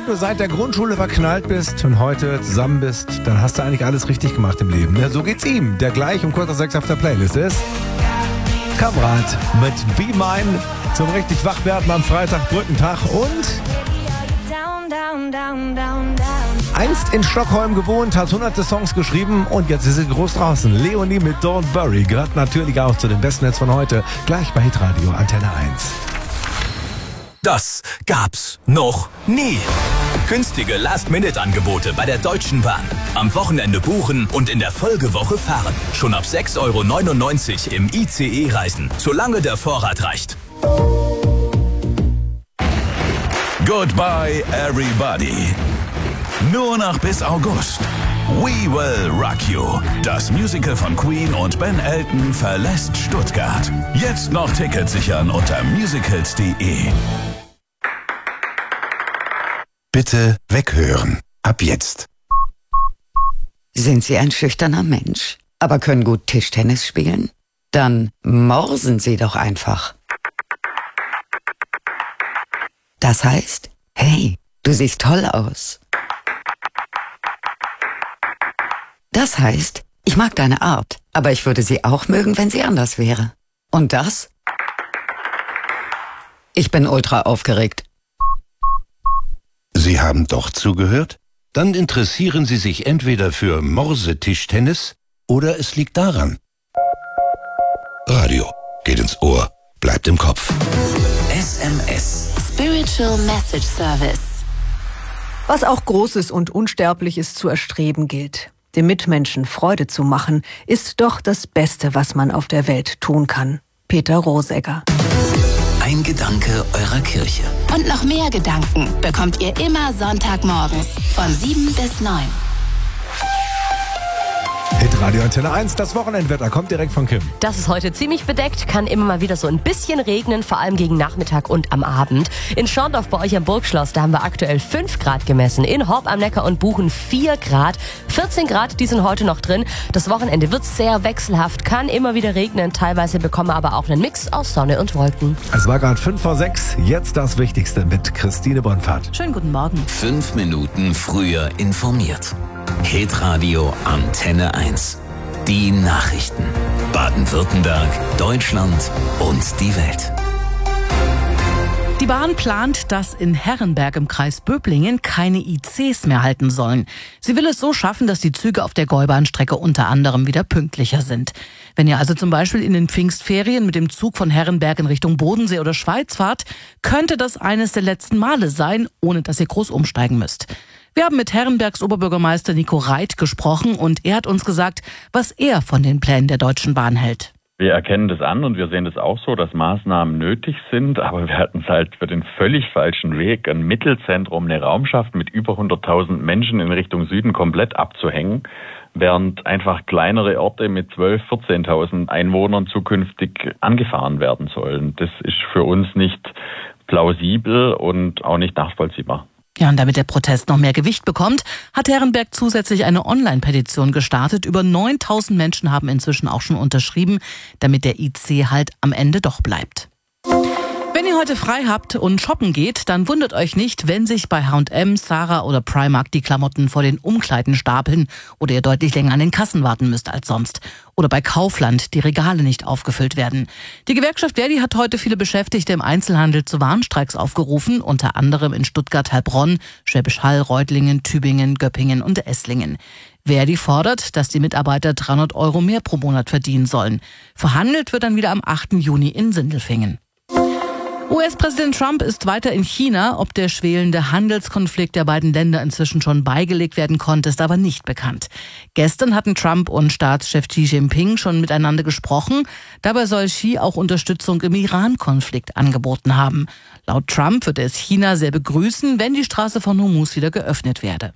du seit der Grundschule verknallt bist und heute zusammen bist, dann hast du eigentlich alles richtig gemacht im Leben. Ja, so geht's ihm, der gleich um kurz nach 6 auf der Playlist ist. Kamerad mit Be Mine zum richtig Wachwerden am Freitag, Brückentag und einst in Stockholm gewohnt, hat hunderte Songs geschrieben und jetzt ist sie groß draußen. Leonie mit Don't Worry gehört natürlich auch zu den besten Hits von heute, gleich bei Hitradio Antenne 1. Das gab's noch nie. Günstige Last-Minute-Angebote bei der Deutschen Bahn. Am Wochenende buchen und in der Folgewoche fahren. Schon ab 6,99 € im ICE reisen, solange der Vorrat reicht. Goodbye everybody. Nur noch bis August. We Will Rock You. Das Musical von Queen und Ben Elton verlässt Stuttgart. Jetzt noch Tickets sichern unter musicals.de. Bitte weghören. Ab jetzt. Sind Sie ein schüchterner Mensch, aber können gut Tischtennis spielen? Dann morsen Sie doch einfach. Das heißt, hey, du siehst toll aus. Das heißt, ich mag deine Art, aber ich würde sie auch mögen, wenn sie anders wäre. Und das? Ich bin ultra aufgeregt. Sie haben doch zugehört? Dann interessieren Sie sich entweder für Morsetischtennis oder es liegt daran. Radio geht ins Ohr, bleibt im Kopf. SMS. Spiritual Message Service. Was auch Großes und Unsterbliches zu erstreben gilt. Dem Mitmenschen Freude zu machen, ist doch das Beste, was man auf der Welt tun kann. Peter Rosegger. Ein Gedanke eurer Kirche. Und noch mehr Gedanken bekommt ihr immer Sonntagmorgens von 7 bis 9. Hitradio Antenne 1, das Wochenendwetter kommt direkt von Kim. Das ist heute ziemlich bedeckt, kann immer mal wieder so ein bisschen regnen, vor allem gegen Nachmittag und am Abend. In Schorndorf bei euch am Burgschloss, da haben wir aktuell 5 Grad gemessen. In Horb am Neckar und Buchen 4 Grad. 14 Grad, die sind heute noch drin. Das Wochenende wird sehr wechselhaft, kann immer wieder regnen. Teilweise bekommen wir aber auch einen Mix aus Sonne und Wolken. Es war gerade 5 vor 6, jetzt das Wichtigste mit Christine Bonfahrt. Schönen guten Morgen. 5 Minuten früher informiert. Hitradio Antenne 1. Die Nachrichten. Baden-Württemberg, Deutschland und die Welt. Die Bahn plant, dass in Herrenberg im Kreis Böblingen keine ICs mehr halten sollen. Sie will es so schaffen, dass die Züge auf der Gäubahnstrecke unter anderem wieder pünktlicher sind. Wenn ihr also zum Beispiel in den Pfingstferien mit dem Zug von Herrenberg in Richtung Bodensee oder Schweiz fahrt, könnte das eines der letzten Male sein, ohne dass ihr groß umsteigen müsst. Wir haben mit Herrenbergs Oberbürgermeister Nico Reit gesprochen und er hat uns gesagt, was er von den Plänen der Deutschen Bahn hält. Wir erkennen das an und wir sehen das auch so, dass Maßnahmen nötig sind, aber wir hatten es halt für den völlig falschen Weg, ein Mittelzentrum, eine Raumschaft mit über 100.000 Menschen in Richtung Süden komplett abzuhängen, während einfach kleinere Orte mit 12.000, 14.000 Einwohnern zukünftig angefahren werden sollen. Das ist für uns nicht plausibel und auch nicht nachvollziehbar. Ja, und damit der Protest noch mehr Gewicht bekommt, hat Herrenberg zusätzlich eine Online-Petition gestartet. Über 9.000 Menschen haben inzwischen auch schon unterschrieben, damit der IC halt am Ende doch bleibt. Wenn ihr heute frei habt und shoppen geht, dann wundert euch nicht, wenn sich bei H&M, Zara oder Primark die Klamotten vor den Umkleiden stapeln oder ihr deutlich länger an den Kassen warten müsst als sonst. Oder bei Kaufland die Regale nicht aufgefüllt werden. Die Gewerkschaft Verdi hat heute viele Beschäftigte im Einzelhandel zu Warnstreiks aufgerufen, unter anderem in Stuttgart, Heilbronn, Schwäbisch Hall, Reutlingen, Tübingen, Göppingen und Esslingen. Verdi fordert, dass die Mitarbeiter 300 € mehr pro Monat verdienen sollen. Verhandelt wird dann wieder am 8. Juni in Sindelfingen. US-Präsident Trump ist weiter in China. Ob der schwelende Handelskonflikt der beiden Länder inzwischen schon beigelegt werden konnte, ist aber nicht bekannt. Gestern hatten Trump und Staatschef Xi Jinping schon miteinander gesprochen. Dabei soll Xi auch Unterstützung im Iran-Konflikt angeboten haben. Laut Trump würde es China sehr begrüßen, wenn die Straße von Hormuz wieder geöffnet werde.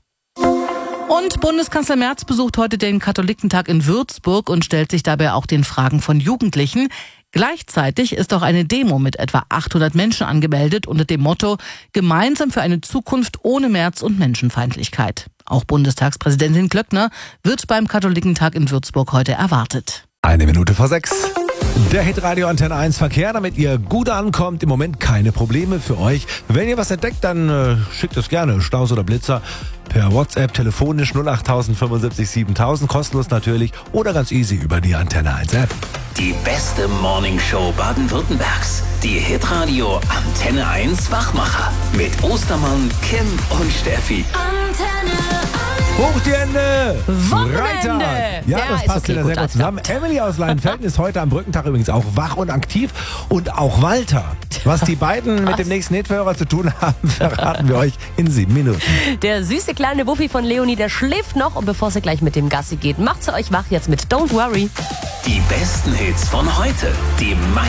Und Bundeskanzler Merz besucht heute den Katholikentag in Würzburg und stellt sich dabei auch den Fragen von Jugendlichen. Gleichzeitig ist auch eine Demo mit etwa 800 Menschen angemeldet unter dem Motto Gemeinsam für eine Zukunft ohne Merz und Menschenfeindlichkeit. Auch Bundestagspräsidentin Glöckner wird beim Katholikentag in Würzburg heute erwartet. 1 Minute vor 6. Der Hitradio Antenne 1 Verkehr, damit ihr gut ankommt. Im Moment keine Probleme für euch. Wenn ihr was entdeckt, dann schickt es gerne, Staus oder Blitzer, per WhatsApp, telefonisch 08000 75 7000, kostenlos natürlich oder ganz easy über die Antenne 1 App. Die beste Morningshow Baden-Württembergs. Die Hitradio Antenne 1 Wachmacher. Mit Ostermann, Kim und Steffi. Antenne 1. Hoch die Hände! Wochenende! Freitag. Ja, das ist passt okay, wieder sehr gut zusammen. Emily aus Leinfelden ist heute am Brückentag übrigens auch wach und aktiv. Und auch Walter. Was die beiden mit dem nächsten Hitverhörer zu tun haben, verraten wir euch in 7 Minuten. Der süße kleine Wuffi von Leonie, der schläft noch und bevor sie gleich mit dem Gassi geht, macht sie euch wach jetzt mit Don't Worry. Die besten Hits von heute. Die